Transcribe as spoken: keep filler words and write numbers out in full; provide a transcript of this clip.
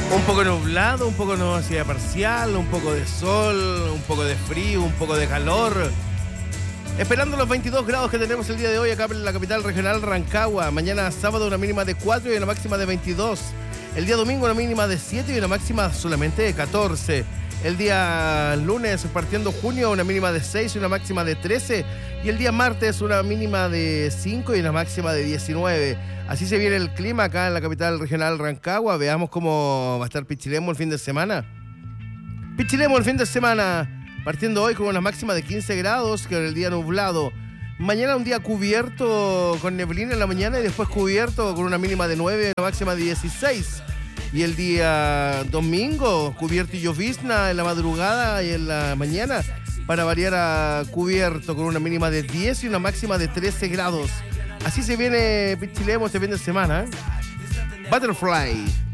Un poco nublado, un poco de nubosidad parcial, un poco de sol, un poco de frío, un poco de calor. Esperando los veintidós grados que tenemos el día de hoy acá en la capital regional Rancagua. Mañana sábado una mínima de cuatro y una máxima de veintidós. El día domingo una mínima de siete y una máxima solamente de catorce. El día lunes, partiendo junio, una mínima de seis y una máxima de trece. Y el día martes una mínima de cinco y una máxima de diecinueve. Así se viene el clima acá en la capital regional Rancagua. Veamos cómo va a estar Pichilemu el fin de semana. Pichilemu el fin de semana, partiendo hoy con una máxima de quince grados, que el día nublado. Mañana un día cubierto con neblina en la mañana y después cubierto con una mínima de nueve y una máxima de dieciséis. Y el día domingo, cubierto y llovizna en la madrugada y en la mañana, para variar a cubierto con una mínima de diez y una máxima de trece grados. Así se viene Pichilemu este fin de semana, ¿eh? Butterfly.